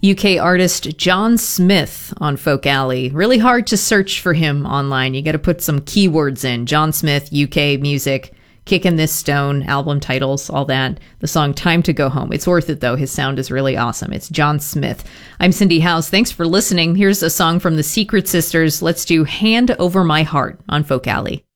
UK artist John Smith on Folk Alley. Really hard to search for him online. You got to put some keywords in. John Smith, UK music, Kicking This Stone, album titles, all that. The song Time to Go Home. It's worth it, though. His sound is really awesome. It's John Smith. I'm Cindy House. Thanks for listening. Here's a song from the Secret Sisters. Let's do Hand Over My Heart on Folk Alley.